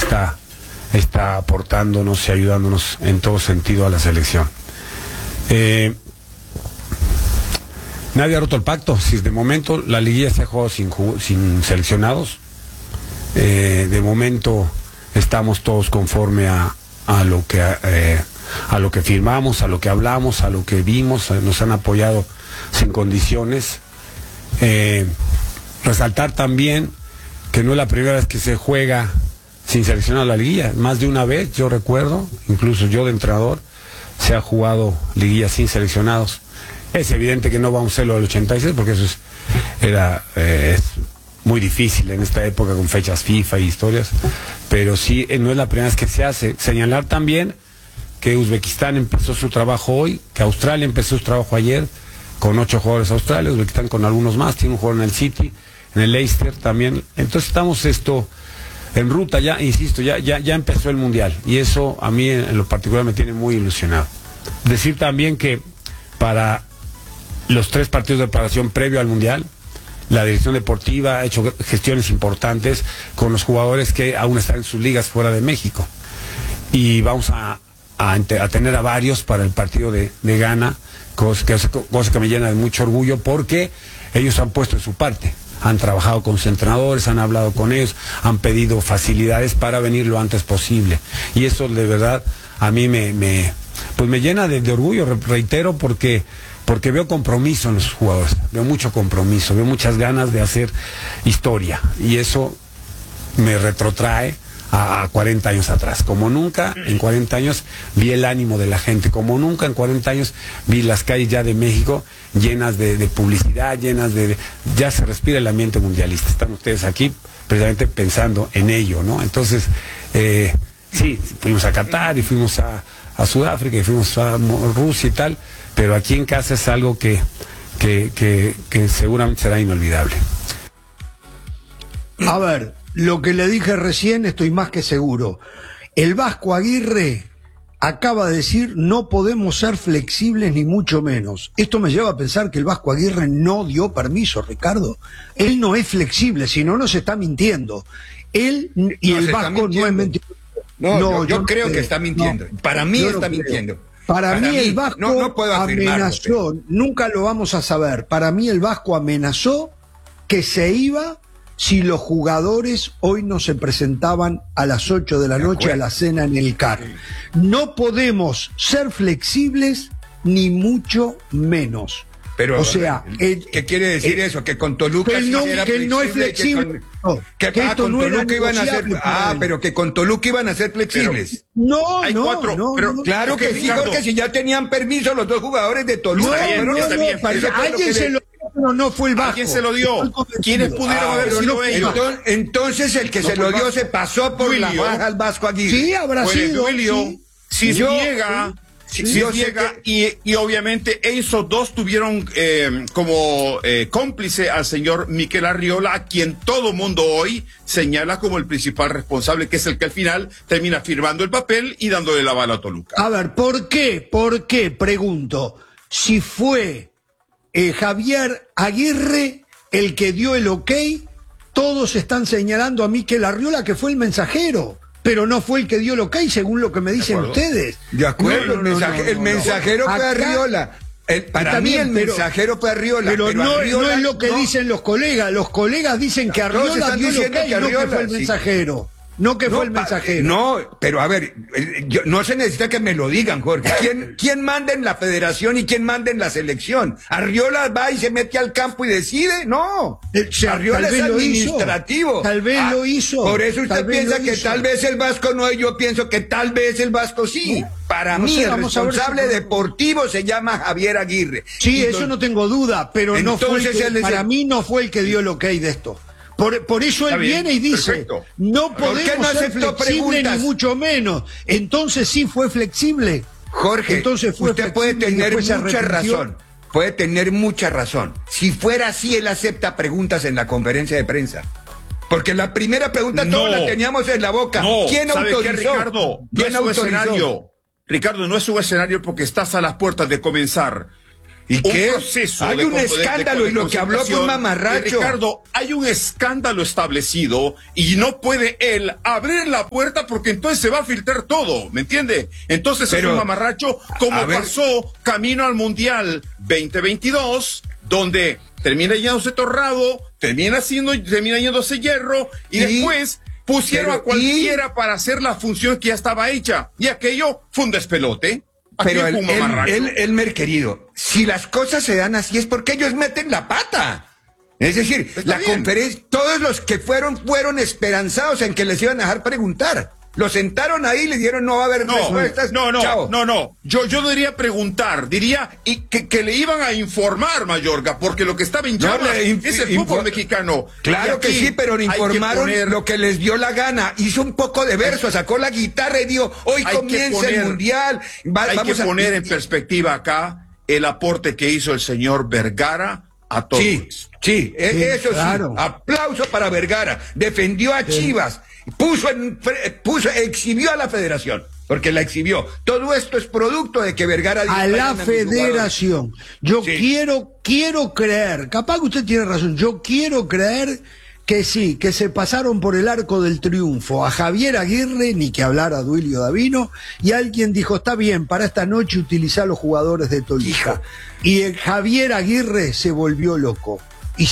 está aportándonos y ayudándonos en todo sentido a la selección. Nadie ha roto el pacto. Si de momento la liguilla se ha jugado sin seleccionados, de momento estamos todos conforme a lo que firmamos, a lo que hablamos, a lo que vimos. Nos han apoyado sin condiciones. Resaltar también que no es la primera vez que se juega sin seleccionar la liguilla. Más de una vez, yo recuerdo, incluso yo de entrenador, se ha jugado liguilla sin seleccionados. Es evidente que no vamos a hacerlo del 86 porque eso es muy difícil en esta época con fechas FIFA y historias, pero sí, no es la primera vez que se hace. Señalar también que Uzbekistán empezó su trabajo hoy, que Australia empezó su trabajo ayer con 8 jugadores australianos, Uzbekistán con algunos más, tiene un jugador en el City, en el Leicester también. Entonces estamos en ruta ya, insisto, ya empezó el Mundial y eso a mí en lo particular me tiene muy ilusionado. Decir también que para los 3 partidos de preparación previo al Mundial, la dirección deportiva ha hecho gestiones importantes con los jugadores que aún están en sus ligas fuera de México. Y vamos a tener a varios para el partido de Ghana, cosa que me llena de mucho orgullo porque ellos han puesto de su parte. Han trabajado con sus entrenadores, han hablado con ellos, han pedido facilidades para venir lo antes posible. Y eso de verdad a mí me llena de orgullo, reitero, porque veo compromiso en los jugadores, veo mucho compromiso, veo muchas ganas de hacer historia y eso me retrotrae a 40 años atrás. Como nunca en 40 años vi el ánimo de la gente, como nunca en 40 años vi las calles ya de México llenas de publicidad, ya se respira el ambiente mundialista. Están ustedes aquí precisamente pensando en ello, ¿no? Entonces, sí, fuimos a Qatar y fuimos a Sudáfrica y fuimos a Rusia y tal, pero aquí en casa es algo que seguramente será inolvidable. A ver, lo que le dije recién estoy más que seguro. El Vasco Aguirre acaba de decir no podemos ser flexibles ni mucho menos. Esto me lleva a pensar que el Vasco Aguirre no dio permiso, Ricardo. Él no es flexible, si no nos está mintiendo. Él y el Vasco no es mentiroso. No, yo creo que está mintiendo. Para mí está mintiendo. Para mí el Vasco no puedo amenazó, nunca lo vamos a saber. Para mí el Vasco amenazó que se iba si los jugadores hoy no se presentaban a las 8 de la noche a la cena en el CAR. No podemos ser flexibles ni mucho menos. Pero, o sea, ¿qué quiere decir eso? Que con Toluca que no es flexible. Que esto con Toluca iban a ser, pero que con Toluca iban a ser flexibles. No, claro que sí, porque si ya tenían permiso los 2 jugadores de Toluca. Alguien se lo dio, pero no fue el Vasco. ¿Quién se lo dio? ¿Quiénes pudieron haber sido ellos? Entonces el que se lo dio se pasó por la baja al Vasco Aguirre. Sí, habrá sido. Si llega y obviamente esos 2 tuvieron como cómplice al señor Mikel Arriola, a quien todo mundo hoy señala como el principal responsable, que es el que al final termina firmando el papel y dándole la bala a Toluca. A ver, ¿por qué? Pregunto, si fue Javier Aguirre el que dio el ok, todos están señalando a Mikel Arriola que fue el mensajero. Pero no fue el que dio el ok, según lo que me dicen ustedes. De acuerdo, el mensajero fue Arriola. Para mí el mensajero fue Arriola. Pero no es lo que dicen los colegas. Los colegas dicen que Arriola dio el ok, no que fue el mensajero. No que fue el mensajero. No, pero a ver, no se necesita que me lo digan, Jorge. ¿Quién manda en la federación y quién manda en la selección? ¿Arriola va y se mete al campo y decide? No. Arriola es administrativo. Tal vez lo hizo. Por eso usted piensa que tal vez el Vasco no, y yo pienso que tal vez el Vasco sí. Para mí el responsable deportivo se llama Javier Aguirre. Sí, eso no tengo duda, pero para mí no fue el que dio el ok de esto. Por eso él viene y dice, perfecto. No podemos ser flexibles ni mucho menos. Entonces sí fue flexible. Jorge, entonces usted puede tener mucha razón. Puede tener mucha razón. Si fuera así, él acepta preguntas en la conferencia de prensa. Porque la primera pregunta todos la teníamos en la boca. ¿Quién autorizó? ¿Qué, Ricardo? ¿Quién autorizó? Ricardo, no es un escenario porque estás a las puertas de comenzar ¿Y qué? Proceso hay un escándalo y lo que habló con mamarracho. Ricardo, hay un escándalo establecido y no puede él abrir la puerta porque entonces se va a filtrar todo, ¿me entiende? Entonces es un mamarracho como pasó camino al Mundial 2022, donde termina yéndose Torrado, termina yéndose Hierro y después pusieron a cualquiera para hacer la función que ya estaba hecha y aquello fue un despelote. Pero Elmer, querido, si las cosas se dan así es porque ellos meten la pata. Es decir, conferencia, todos los que fueron esperanzados en que les iban a dejar preguntar. Los sentaron ahí y les dieron no va a haber respuestas. No. Yo no diría preguntar, diría que le iban a informar, Mayorga, porque lo que estaba en llamas es el fútbol mexicano. Claro que sí, pero le informaron lo que les dio la gana. Hizo un poco de verso, sacó la guitarra y dijo, hoy comienza el Mundial. Hay que poner en perspectiva acá el aporte que hizo el señor Vergara a todos. Sí, eso claro. Sí. Aplauso para Vergara. Defendió a Chivas. Exhibió a la federación, porque la exhibió. Todo esto es producto de que Vergara... A la federación. Yo quiero creer, capaz que usted tiene razón, yo quiero creer que sí, que se pasaron por el arco del triunfo a Javier Aguirre, ni que hablar a Duilio Davino, y alguien dijo, está bien, para esta noche utilizar los jugadores de Toluca. Y Javier Aguirre se volvió loco.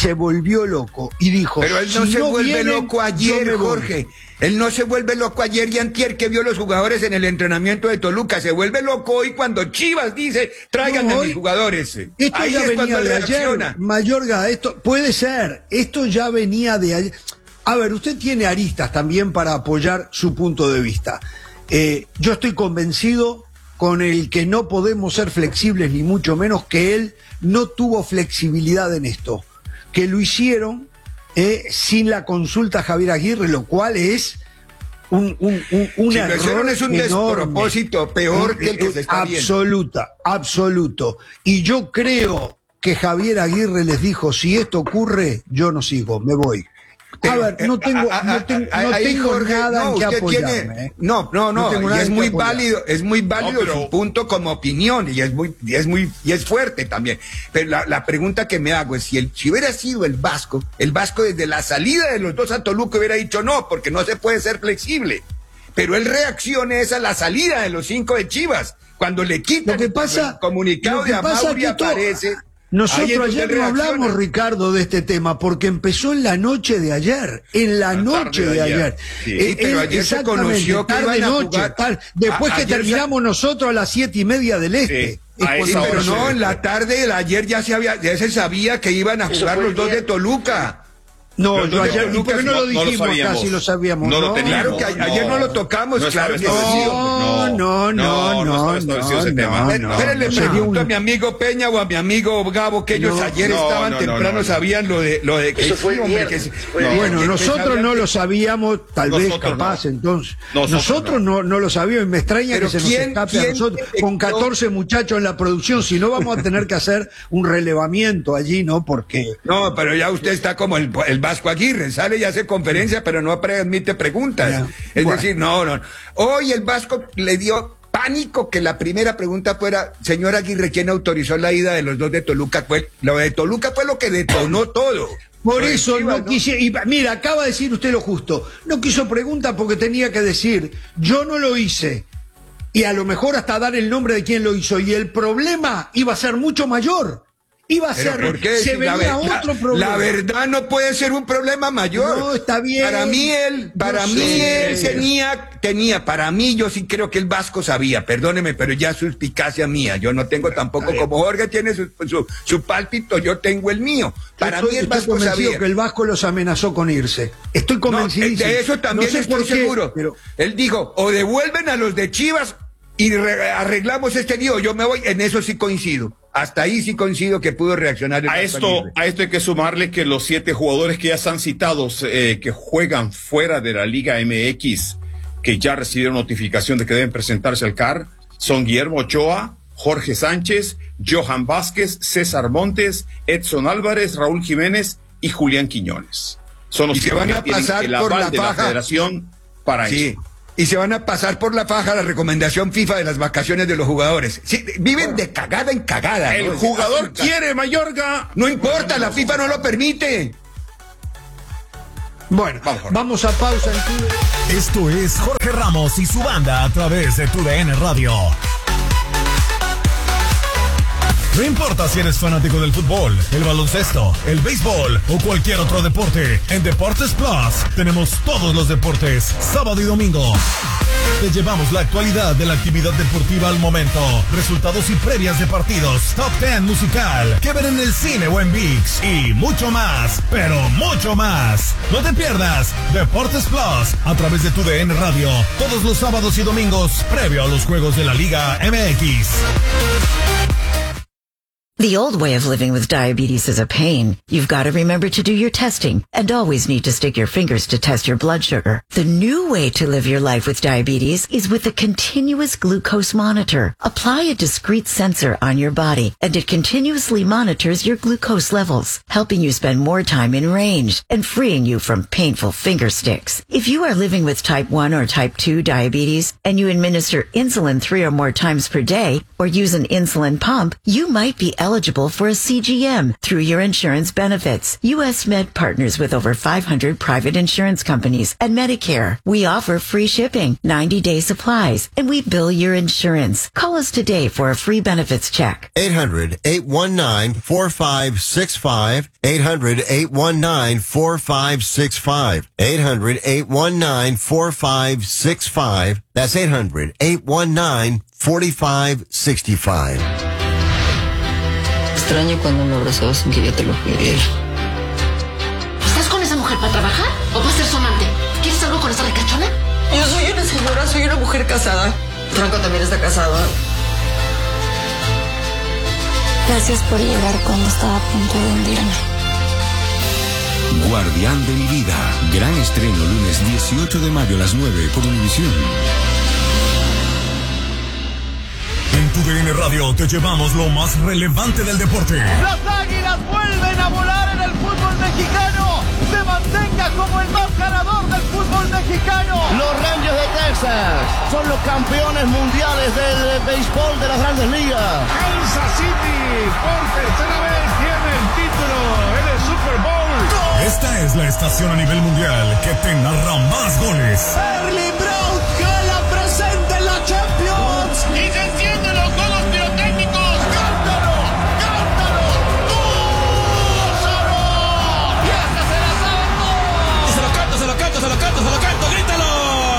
Y dijo, pero él no se vuelve loco ayer, Jorge. Él no se vuelve loco ayer y antier que vio los jugadores en el entrenamiento de Toluca. Se vuelve loco hoy cuando Chivas dice, tráiganme a mis jugadores. Esto ya venía de ayer, Mayorga, esto puede ser. Esto ya venía de ayer. A ver, usted tiene aristas también para apoyar su punto de vista. Yo estoy convencido con el que no podemos ser flexibles, ni mucho menos que él no tuvo flexibilidad en esto. Que lo hicieron sin la consulta a Javier Aguirre, lo cual es un error es un despropósito peor que el que se está viendo. Absoluto. Y yo creo que Javier Aguirre les dijo, si esto ocurre, yo no sigo, me voy. A ver, no tengo nada en que apoyarme. No, y es muy válido, su punto como opinión, y es fuerte también. Pero la pregunta que me hago es si hubiera sido el Vasco desde la salida de los dos a Toluca hubiera dicho no, porque no se puede ser flexible. Pero él reacciona a la salida de los 5 de Chivas, cuando le quitan el comunicado de Amauri aparece. Nosotros ayer no hablamos, Ricardo, de este tema, porque empezó en la noche de ayer. Ayer. Sí, pero ayer se conoció que iban a jugar. Después que terminamos nosotros a las 7:30 del Este. Pero no, en la tarde de ayer ya se sabía que iban a jugar los dos de Toluca. No, yo ayer, ¿y por qué no lo dijimos acá si lo sabíamos? No lo teníamos. Claro que ayer no lo tocamos, claro que Pero le pregunto a mi amigo Peña o a mi amigo Gabo que ellos ayer estaban temprano, sabían lo de que eso fue bueno, nosotros no lo sabíamos, tal vez capaz entonces. Nosotros no lo sabíamos y me extraña que se nos escape a nosotros con 14 muchachos en la producción, si no vamos a tener que hacer un relevamiento allí, ¿no? Porque... No, pero ya usted está como el Vasco Aguirre, sale y hace conferencia, pero no admite preguntas. Es decir, no. Hoy el Vasco le dio pánico que la primera pregunta fuera, señor Aguirre, ¿quién autorizó la ida de los dos de Toluca? Lo de Toluca fue lo que detonó todo. Por eso no quise, y mira, acaba de decir usted lo justo, no quiso pregunta porque tenía que decir, yo no lo hice, y a lo mejor hasta dar el nombre de quién lo hizo, y el problema iba a ser mucho mayor. Iba a ser, se venía otro problema. La verdad no puede ser un problema mayor. No, está bien. Para mí él tenía, para mí yo sí creo que el Vasco sabía, perdóneme, pero ya suspicacia mía, yo no tengo tampoco, como Jorge tiene su pálpito, yo tengo el mío. Para mí el Vasco sabía. Que el Vasco los amenazó con irse. Estoy convencidísimo. De eso también estoy seguro. Pero... Él dijo, o devuelven a los de Chivas y arreglamos este lío, yo me voy, en eso sí coincido. Hasta ahí sí coincido que pudo reaccionar. A esto hay que sumarle que los 7 jugadores que ya están citados, que juegan fuera de la Liga MX, que ya recibieron notificación de que deben presentarse al CAR, son Guillermo Ochoa, Jorge Sánchez, Johan Vázquez, César Montes, Edson Álvarez, Raúl Jiménez y Julián Quiñones. Son los que van a pasar por la de la federación para eso. y se van a pasar por la faja la recomendación FIFA de las vacaciones de los jugadores. Sí, viven de cagada en cagada. El jugador quiere, Mayorga. No importa, la FIFA no lo permite. Bueno, vamos a pausa en TUDN. Esto es Jorge Ramos y su banda a través de TUDN Radio. No importa si eres fanático del fútbol, el baloncesto, el béisbol o cualquier otro deporte, en Deportes Plus tenemos todos los deportes, sábado y domingo. Te llevamos la actualidad de la actividad deportiva al momento, resultados y previas de partidos, top 10 musical, que ver en el cine o en ViX y mucho más, pero mucho más. No te pierdas Deportes Plus a través de TUDN Radio, todos los sábados y domingos, previo a los juegos de la Liga MX. The old way of living with diabetes is a pain. You've got to remember to do your testing and always need to stick your fingers to test your blood sugar. The new way to live your life with diabetes is with a continuous glucose monitor. Apply a discrete sensor on your body and it continuously monitors your glucose levels, helping you spend more time in range and freeing you from painful finger sticks. If you are living with type 1 or type 2 diabetes and you administer insulin 3 or more times per day or use an insulin pump, you might be eligible for a CGM through your insurance benefits. US Med partners with over 500 private insurance companies and Medicare. We offer free shipping, 90-day supplies, and we bill your insurance. Call us today for a free benefits check. 800-819-4565. 800-819-4565. 800-819-4565. That's 800-819-4565. Extraño cuando me abrazabas sin que yo te lo pidiera. ¿Estás con esa mujer para trabajar o para ser su amante? ¿Quieres algo con esa ricachona? Yo soy una señora, soy una mujer casada. Franco también está casado. Gracias por llegar cuando estaba a punto de hundirme. Guardián de mi vida. Gran estreno lunes 18 de mayo a las 9 por Univisión. En TUDN Radio te llevamos lo más relevante del deporte. Las Águilas vuelven a volar en el fútbol mexicano. Se mantenga como el más ganador del fútbol mexicano. Los Rangers de Texas son los campeones mundiales del béisbol de las Grandes Ligas. Kansas City por tercera vez tiene el título en el Super Bowl. Esta es la estación a nivel mundial que te narra más goles. Erling Braut gana presente en la Champions. Y se encienden los juegos pirotécnicos. ¡Cántalo! ¡Cántalo! ¡Túzaro! ¡Y hasta se la saben todos! ¡Se lo canto, se lo canto, se lo canto, se lo canto! ¡Grítalo!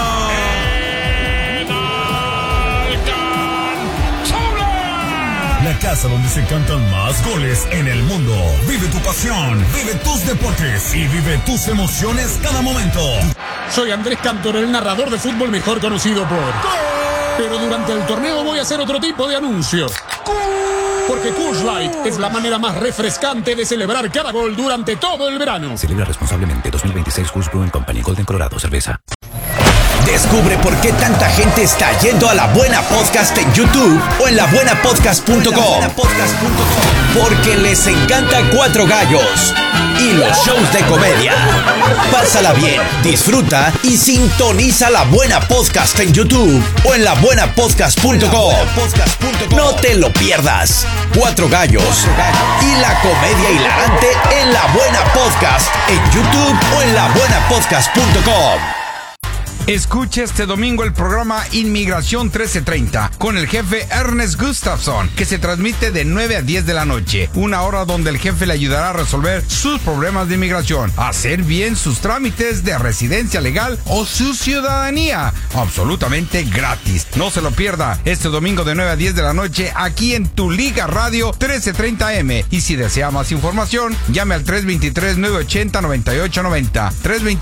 La casa donde se cantan más goles en el mundo. Vive tu pasión, vive tus deportes y vive tus emociones cada momento. Soy Andrés Cantor, el narrador de fútbol mejor conocido por... Pero durante el torneo voy a hacer otro tipo de anuncio. Porque Coors Light es la manera más refrescante de celebrar cada gol durante todo el verano. Celebra responsablemente. 2026 Coors Brewing Company. Golden, Colorado. Cerveza. Descubre por qué tanta gente está yendo a La Buena Podcast en YouTube o en labuenapodcast.com. Porque les encanta Cuatro Gallos y los shows de comedia. Pásala bien, disfruta y sintoniza La Buena Podcast en YouTube o en labuenapodcast.com. No te lo pierdas. Cuatro Gallos y la comedia hilarante en La Buena Podcast en YouTube o en labuenapodcast.com. Escuche este domingo el programa Inmigración 1330 con el jefe Ernest Gustafson, que se transmite de 9 a 10 de la noche. Una hora donde el jefe le ayudará a resolver sus problemas de inmigración, hacer bien sus trámites de residencia legal o su ciudadanía. Absolutamente gratis. No se lo pierda este domingo de 9 a 10 de la noche aquí en Tu Liga Radio 1330M. Y si desea más información, llame al 323-980-9890.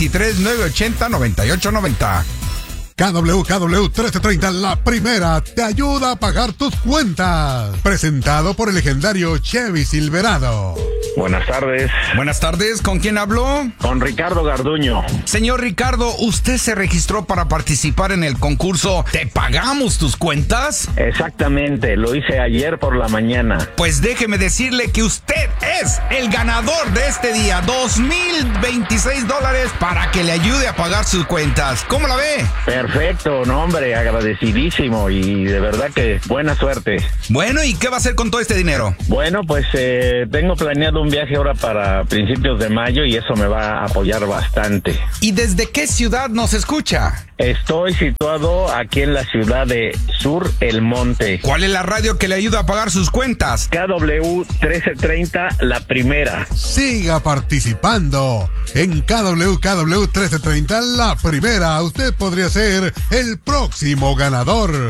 323-980-9890. KW 1330, la primera, te ayuda a pagar tus cuentas. Presentado por el legendario Chevy Silverado. Buenas tardes. Buenas tardes, ¿con quién habló? Con Ricardo Garduño. Señor Ricardo, ¿usted se registró para participar en el concurso ¿Te pagamos tus cuentas? Exactamente, lo hice ayer por la mañana. Pues déjeme decirle que usted es el ganador de este día, $2,026 para que le ayude a pagar sus cuentas. ¿Cómo la ve? Perfecto. Perfecto, no, hombre, agradecidísimo y de verdad que buena suerte. Bueno, ¿y qué va a hacer con todo este dinero? Bueno, pues tengo planeado un viaje ahora para principios de mayo y eso me va a apoyar bastante. ¿Y desde qué ciudad nos escucha? Estoy situado aquí en la ciudad de Sur El Monte. ¿Cuál es la radio que le ayuda a pagar sus cuentas? KW 1330, la primera. Siga participando en KW 1330, la primera. Usted podría ser el próximo ganador.